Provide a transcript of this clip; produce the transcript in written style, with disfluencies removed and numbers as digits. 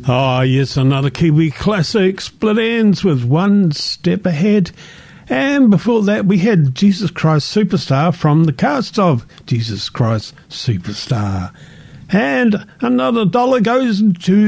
Oh, yes, another Kiwi classic, Split Enz with One Step Ahead. And before that, we had Jesus Christ Superstar from the cast of Jesus Christ Superstar. And another dollar goes to